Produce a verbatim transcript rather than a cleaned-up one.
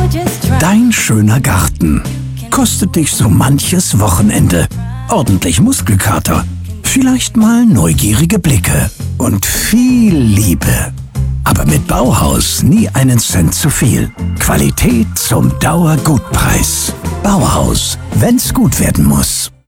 Dein schöner Garten kostet dich so manches Wochenende. Ordentlich Muskelkater, vielleicht mal neugierige Blicke und viel Liebe. Aber mit Bauhaus nie einen Cent zu viel. Qualität zum Dauergutpreis. Bauhaus, wenn's gut werden muss.